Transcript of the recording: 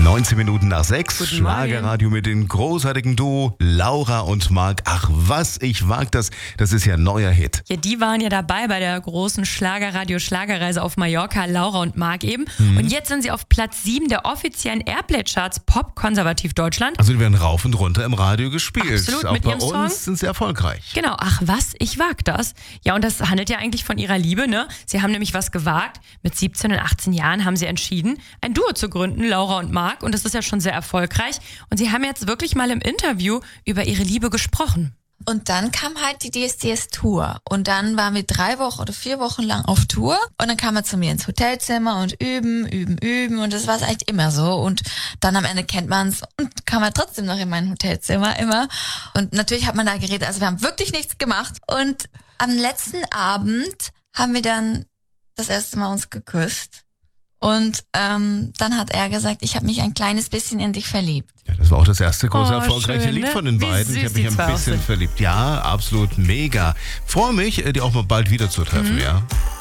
19 Minuten nach 6. Guten Schlagerradio mit dem großartigen Duo Laura und Marc. Ach was, ich wag das. Das ist ja ein neuer Hit. Ja, die waren ja dabei bei der großen Schlagerradio-Schlagerreise auf Mallorca, Laura und Marc eben. Und jetzt sind sie auf Platz 7 der offiziellen Airplay-Charts Pop Konservativ Deutschland. Also die werden rauf und runter im Radio gespielt. Absolut, auch mit bei ihrem uns Song. sind sie erfolgreich. Genau, ach was, ich wag das. Ja, und das handelt ja eigentlich von ihrer Liebe, ne? Sie haben nämlich was gewagt. Mit 17 und 18 Jahren haben sie entschieden, ein Duo zu gründen, Laura und Marc. Und das ist ja schon sehr erfolgreich. Und sie haben jetzt wirklich mal im Interview über ihre Liebe gesprochen. Und dann kam halt die DSDS-Tour. Und dann waren wir 3 Wochen oder 4 Wochen lang auf Tour. Und dann kam er zu mir ins Hotelzimmer und üben. Und das war es eigentlich immer so. Und dann am Ende kennt man's und kam er trotzdem noch in mein Hotelzimmer immer. Und natürlich hat man da geredet. Also wir haben wirklich nichts gemacht. Und am letzten Abend haben wir dann das erste Mal uns geküsst. Und dann hat er gesagt, ich habe mich ein kleines bisschen in dich verliebt. Ja, das war auch das erste große erfolgreiche schön, Lied ne? von den Wie beiden. Ich süß habe mich die ein zwei auch bisschen sind. verliebt. Ja, absolut mega. Freue mich, die auch mal bald wieder zu treffen, ja.